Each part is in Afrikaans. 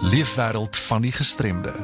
Leefwêreld van die gestremde.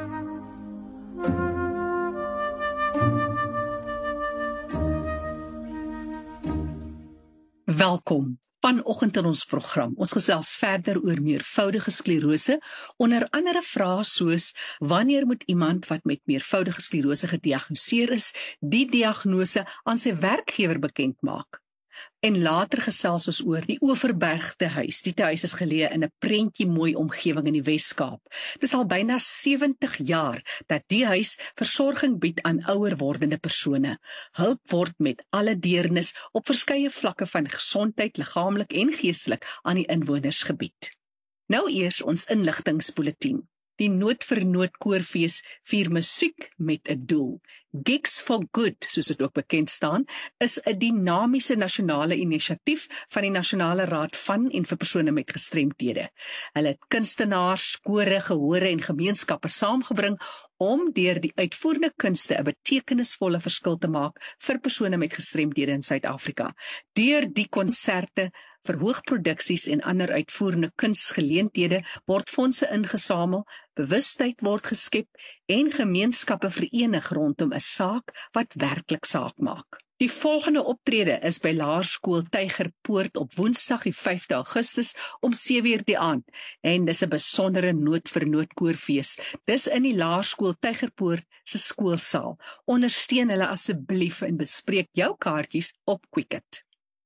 Welkom. Vanoggend in ons program. Ons gesels verder oor meervoudige sklerose, onder andere vrae soos: wanneer moet iemand wat met meervoudige sklerose gediagnoseer is, die diagnose aan sy werkgewer bekend maak? En later gesels ons oor die Overbergte huis. Die huis is geleë in 'n prentjie mooi omgewing in die Wes-Kaap. Dis al byna 70 jaar dat die huis versorging bied aan ouer wordende persone. Hulp word met alle deernis op verskeie vlakke van gesondheid, liggaamlik en geestelik aan die inwoners gebied. Nou eers ons inligtingsbulletin. Die Noot vir Noot Koorfees vier musiek met 'n doel. Gigs for Good, soos dit ook bekend staan, is 'n dinamiese nasionale inisiatief van die Nasionale Raad van en vir persone met gestremthede. Hulle het kunstenaars, kore, gehore en gemeenskappe saamgebring om deur die uitvoerende kunste 'n betekenisvolle verskil te maak vir persone met gestremthede in Suid-Afrika. Deur die konserte, verhoogproduksies en ander uitvoerende kunsgeleenthede word fondse ingesamel, bewustheid word geskep en gemeenskappe verenig rondom 'n saak wat werklik saak maak. Die volgende optrede is by Laerskool Tygerpoort op Woensdag die 5de Augustus om 7:00 die aand en dis 'n besondere Noot vir Noot Koorfees. Dis in die Laerskool Tygerpoort se skoolsaal. Ondersteun hulle asseblief en bespreek jou kaartjies op Quicket.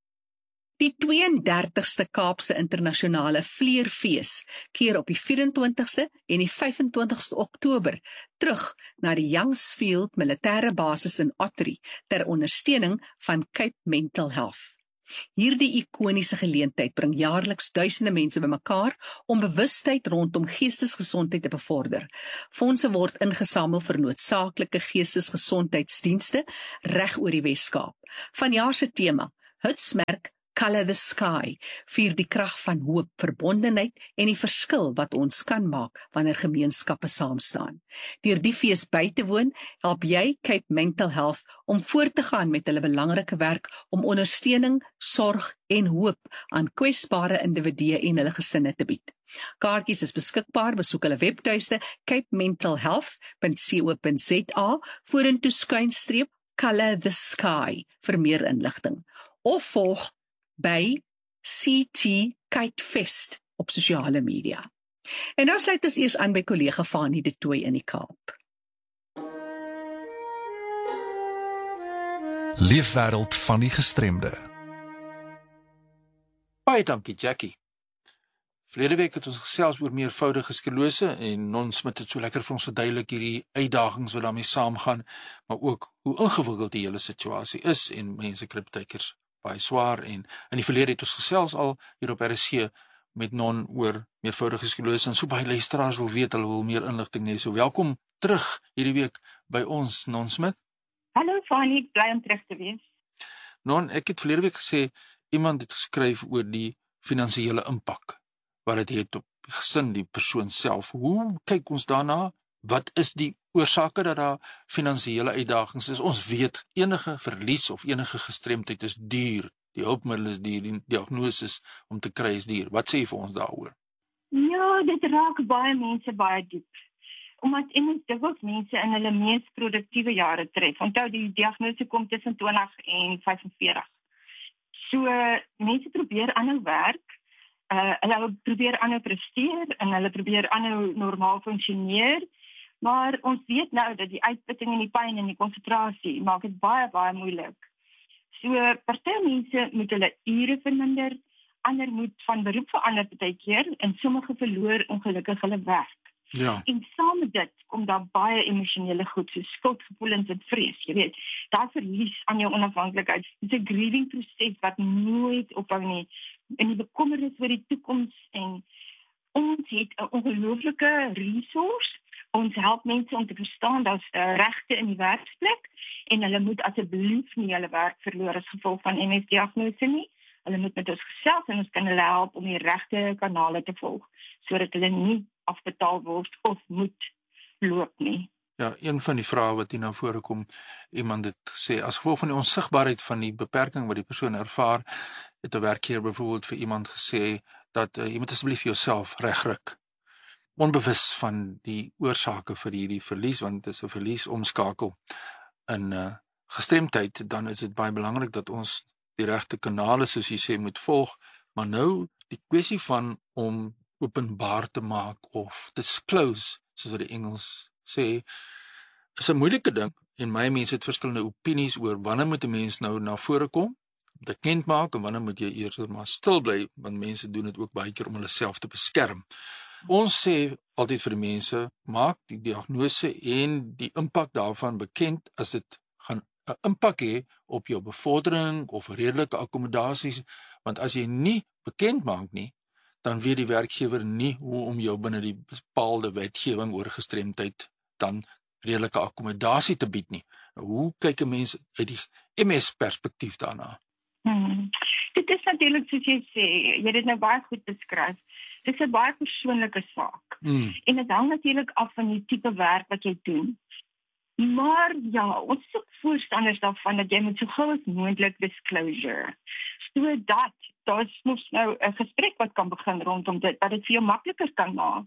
Die 32ste Kaapse Internasionale Vleerfees keer op die 24ste en die 25ste Oktober terug na die Youngsfield Militêre Basis in Ottery ter ondersteuning van Cape Mental Health. Hierdie ikoniese geleentheid bring jaarliks duisende mense bymekaar om bewustheid rondom geestesgesondheid te bevorder. Fondse word ingesamel vir noodsaaklike geestesgesondheidsdienste reg oor die Wes-Kaap. Vanjaar se tema, Hitsmerk Color the Sky, vier die krag van hoop, verbondenheid en die verskil wat ons kan maak wanneer gemeenskappe saam staan. Deur die fees by te woon, help jy Cape Mental Health om voort te gaan met hulle belangrike werk om ondersteuning, sorg en hoop aan kwesbare individue en hulle gesinne te bied. Kaartjies is beskikbaar, besoek hulle webtuiste capementalhealth.co.za /, Color the Sky vir meer inligting. Of volg by CT Kite Fest op sosiale media. En nou sluit ons eers aan by kollega Fanie de Tooy in die Kaap. Leefwêreld van die gestremde. Baie dankie, Jackie. Verlede week het ons gesels oor meervoudige sklerose en ons het so lekker vir ons verduidelik hierdie uitdagings wat daarmee saamgaan, maar ook hoe ingewikkeld die hele situasie is en mense kry partykeer baie swaar en in die verlede het ons gesels al hier op RSG met Non oor meervoudige sklerose en so baie luisteraars wil weet, hulle wil meer inligting hê. So welkom terug hierdie week by ons, Non Smit. Hallo Fanie, bly om terug te wees. Non, ek het verlede week gesê iemand het geskryf oor die finansiële impak wat dit het op die gesin, die persoon self. Hoe kyk ons daarna? Wat is die oorsake dat daar finansiële uitdagings is? Ons weet enige verlies of enige gestremdheid is duur. Die hulpmiddel is duur, die diagnose om te kry is duur. Wat sê jy vir ons daaroor? Ja, dit raak baie mense baie diep. Omdat dikwels mense in hulle mees produktiewe jare tref. Onthou, die diagnose kom tussen 20 en 45. So, mense probeer aanhou werk, hulle probeer aanhou presteer en hulle probeer aanhou normaal funksioneer. Maar ons weet nou dat die uitputting en die pyn en die konsentrasie maak dit baie, baie moeilik. So, party mense moet hulle ure verminder, ander moet van beroep verander partykeer en sommige verloor ongelukkig hulle werk. Ja. En saam met dit kom daar baie emosionele goed, so skuldgevoelens en vrees, jy weet. Daar verlies aan jou onafhanklikheid. Dit is 'n grieving proses wat nooit ophou nie. En die bekommernis oor die toekoms en ons het 'n ongelooflike resource. Ons help mense om te verstaan dat regte in die werksplek en hulle moet asseblief nie hulle werk verloor as gevolg van MS-diagnose nie. Hulle moet met ons gesels en ons kan hulle help om die regte kanale te volg sodat hulle nie afbetaal word of moet loop nie. Ja, een van die vrae wat hier na vore kom, iemand het gesê, as gevolg van die onsigbaarheid van die beperking wat die persoon ervaar, het 'n werkgewer byvoorbeeld vir iemand gesê dat jy moet asseblief jouself regryk. onbewus van die oorsake vir hierdie verlies, want dit is 'n verlies omskakel in gestremdheid, dan is dit baie belangrik dat ons die regte kanale, soos jy sê, moet volg, maar nou die kwessie van om openbaar te maak of disclose, soos wat die Engels sê, is 'n moeilike ding, en my mense het verskillende opinies oor wanneer moet 'n mens nou na vore kom, bekend maak, en wanneer moet jy eers maar stil bly, want mense doen dit ook baie keer om hulle self te beskerm. Ons sê altyd vir die mense, maak die diagnose en die impak daarvan bekend as dit gaan 'n impak hê op jou bevordering of redelike akkommodasies, want as jy nie bekend maak nie, dan weet die werkgewer nie hoe om jou binne die bepaalde wetgewing oor gestremdheid dan redelike akkommodasie te bied nie. Nou, hoe kyk 'n mens uit die MS perspektief daarna? Dit is natuurlik, soos jy sê, jy het dit nou baie goed beskryf. Dit is 'n baie persoonlike saak. En dit hang natuurlik af van die tipe werk wat jy doen. Maar ja, ons is ook voorstanders daarvan dat jy moet so gou as moontlik disclosure, sodat daar mos nou 'n gesprek wat kan begin rondom dit, wat dit vir jou makliker kan maak,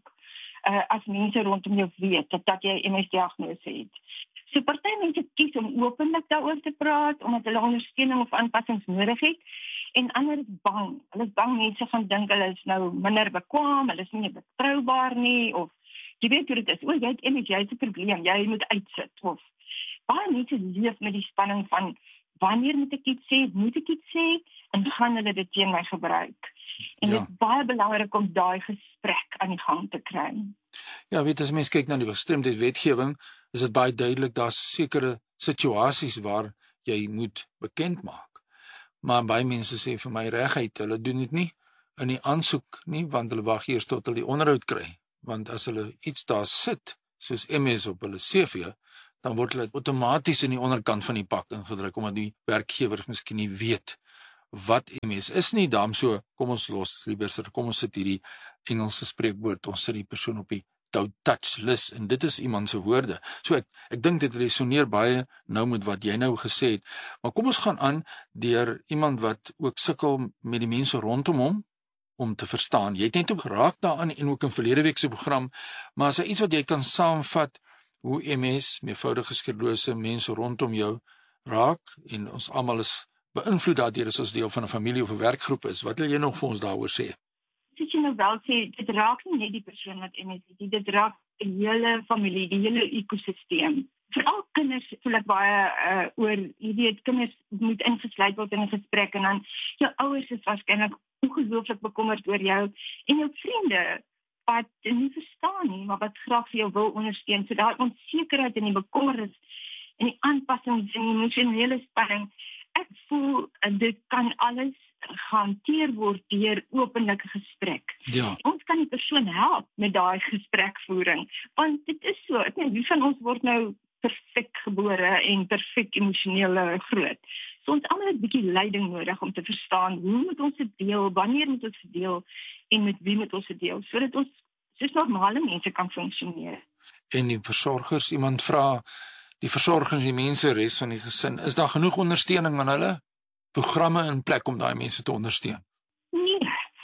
as mense rondom jou weet dat jy 'n MS-diagnose het. So party mense kies om openlik daaroor te praat, omdat hulle ondersteuning of aanpassings nodig het, en ander is bang. Hulle is bang mense gaan dink hulle is nou minder bekwam, hulle is nie betroubaar nie, of jy weet hoe dit is, jy het MS, jy het 'n probleem, jy moet uitsit, of baie mense leef met die spanning van, wanneer moet ek iets sê, en gaan hulle dit teen my gebruik. En dit is baie belangrik om daai gesprek aan die gang te kry. Ja, weet, as mens kyk na die gestremdheidswetgewing, is dit baie duidelik, daar's sekere situasies waar jy moet bekend maak. Maar baie mense sê vir my reguit, hulle doen dit nie in die aansoek nie, want hulle wag eers tot hulle die onderhoud kry. Want as hulle iets daar sit, soos MS op hulle CV, dan word hulle outomaties in die onderkant van die pak ingedruk, omdat die werkgewer miskien nie weet wat MS is nie. Daarom so, kom ons los liewer, kom ons sit hierdie Engelse spreekwoord, ons sit die persoon op die touch list, en dit is iemand se woorde. So ek dink dit resoneer baie nou met wat jy nou gesê het. Maar kom ons gaan aan deur iemand wat ook sukkel met die mense rondom hom, om te verstaan. Jy het net ook geraak daaraan en ook in verlede week se program, maar is daar iets wat jy kan saamvat hoe MS, meervoudige sklerose, mense rondom jou raak, en ons almal is beïnvloed daardeur as ons deel van 'n familie of 'n werkgroep is. Wat wil jy nog vir ons daaroor sê? Soos jy nou wel sê, dit raak nie net die persoon wat MS het, dit raak die hele familie, die hele ekosisteem. Veral kinders voel ek baie oor, jy weet, kinders moet ingesluit word in 'n gesprek, en dan jou ouers is waarskynlik ongelooflik bekommerd oor jou, en jou vriende wat nie verstaan nie, maar wat graag vir jou wil ondersteun. So daai onsekerheid en die bekommernis en die aanpassings en die emosionele spanning, ek voel dit kan alles gehanteer word deur openlike gesprek. Ja. Ons kan die persoon help met daai gesprekvoering, want dit is so, ek weet, wie van ons word nou perfek gebore en perfek emosioneel groot. So ons almal het 'n bietjie leiding nodig om te verstaan hoe moet ons dit deel, wanneer moet ons dit deel, en met wie moet ons dit deel, sodat ons soos normale mense kan funksioneer. En die versorgers, iemand vra, die versorgers, die mense, res van die gesin, is daar genoeg ondersteuning aan hulle? Programme in plek om daai mense te ondersteun? Nee,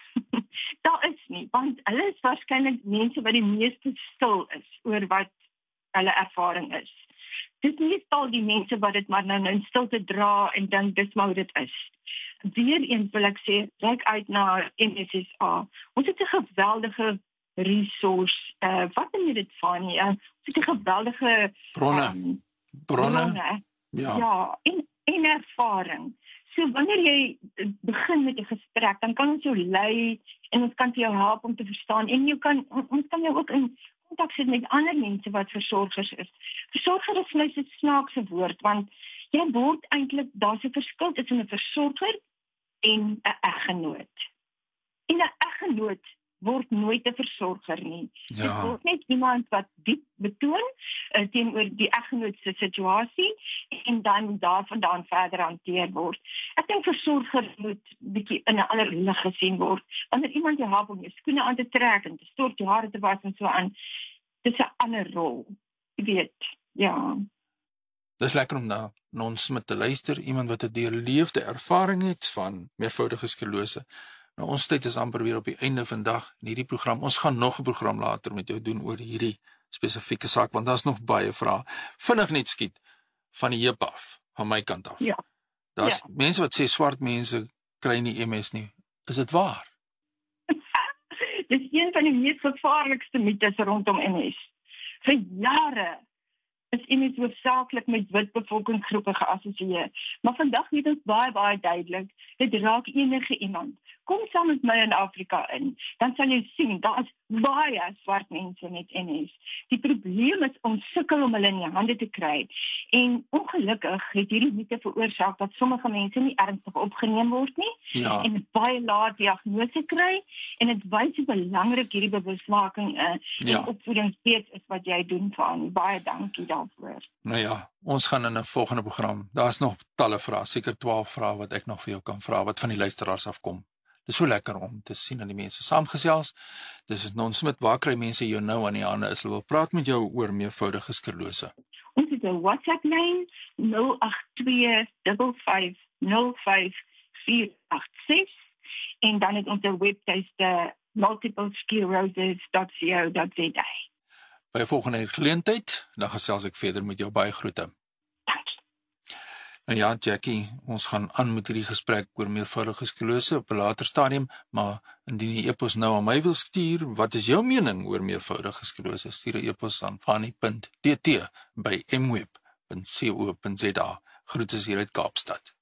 daar is nie, want hulle is waarskynlik mense wat die meeste stil is oor wat hulle ervaring is. Dit is meestal die mense wat dit maar nou in stilte dra en dan dis maar hoe dit is. Weereens wil ek sê, kyk uit na MSSA. Ons het 'n geweldige resource, wat noem jy dit van? Ons het 'n geweldige bronne. Ja, en ervaring. So wanneer jy begin met 'n gesprek, dan kan ons jou lei en ons kan vir jou help om te verstaan, en ons kan jou ook in kontak sit met ander mense wat versorgers is. Versorger is net 'n snaakse woord, want jy word eintlik, daar's 'n verskil tussen 'n versorger en 'n eggenoot. En 'n eggenoot word nooit 'n versorger nie. Ja. Dit word net iemand wat diep betoon teenoor die eggenoot se situasie, en dan daarvandaan verder hanteer word. Ek dink versorger moet bietjie in 'n ander lig gesien word. Wanneer iemand jou help om jou skoene aan te trek en te stort, jou hare te was en so aan, dis 'n ander rol. Jy weet, ja. Dis lekker om na Non Smit te luister, iemand wat 'n deurleefde ervaring het van meervoudige sklerose. Nou, ons tyd is amper weer op die einde vandag in hierdie program. Ons gaan nog 'n program later met jou doen oor hierdie spesifieke saak, want daar's nog baie vrae. Vinnig net skiet van die heup af, van my kant af. Ja. Daar's mense wat sê swart mense kry nie MS nie. Is dit waar? Dis een van die mees gevaarlikste mites rondom MS. Vir jare is MS hoofsaaklik met wit bevolkingsgroepe geassosieer. Maar vandag weet ons baie duidelik, dit raak enige iemand. Kom saam met my in Afrika in, dan sal jy sien, daar is baie swart mense met MS. Die probleem is om sukkel om hulle in die hande te kry. En ongelukkig het hierdie mite veroorsaak dat sommige mense nie ernstig opgeneem word nie, en baie laat diagnose kry, en dit wys hoe belangrik hierdie bewusmaking en opvoeding steeds is wat jy doen van. Baie dankie daarvoor. Nou ja, ons gaan in 'n volgende program. Daar's nog talle vrae, seker 12 vrae wat ek nog vir jou kan vra, wat van die luisteraars afkom. Dis so lekker om te sien dat die mense saamgesels. Dis is Non Smit, waar kry mense jou nou aan die hande as hulle wil praat met jou oor meervoudige sklerose? Ons het 'n WhatsApp lyn 08225055486 en dan het ons 'n webtuiste multiplesclerosis.co.za. By 'n volgende geleentheid, dan gesels ek verder met jou. Baie groete. Dankie. Nou ja, Jackie, ons gaan aan met hierdie gesprek oor meervoudige sklerose op 'n later stadium, maar indien jy e-pos nou aan my wil stuur, wat is jou mening oor meervoudige sklerose? Stuur 'n e-pos aan fani.dt@mweb.co.za. Groete hier uit Kaapstad.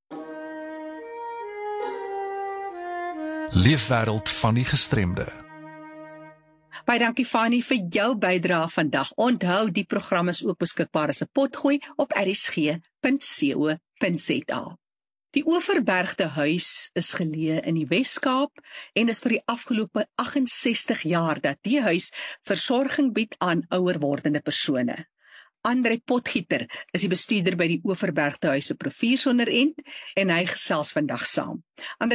Leefwêreld van die gestremde. Baie dankie Fani vir jou bydrae vandag. Onthou, die program is ook beskikbaar as 'n potgooi op rsg.co.za. Die Oeverbergte huis is geleë in die Wes-Kaap en is vir die afgelope 68 jaar dat die huis versorging bied aan ouer wordende persone. Andre Potgieter is die bestuurder by die Oeverbergte huis op Rivier sonder end en hy gesels vandag saam.